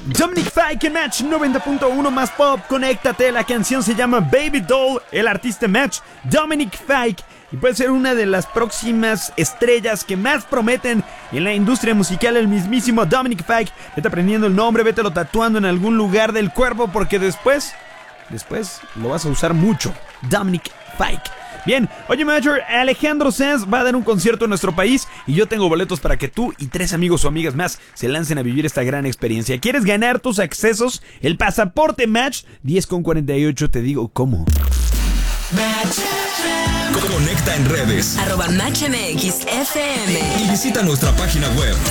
Dominic Fike en Match 90.1 más pop. Conéctate, la canción se llama Baby Doll. El artista Match, Dominic Fike. Y puede ser una de las próximas estrellas que más prometen en la industria musical, el mismísimo Dominic Fike. Vete aprendiendo el nombre, vételo tatuando en algún lugar del cuerpo, porque después lo vas a usar mucho. Dominic Fike. Bien, oye Major, Alejandro Sanz va a dar un concierto en nuestro país y yo tengo boletos para que tú y 3 amigos o amigas más se lancen a vivir esta gran experiencia. ¿Quieres ganar tus accesos? El pasaporte Match 10:48, te digo cómo. Conecta en redes @MatchMXFM y visita nuestra página web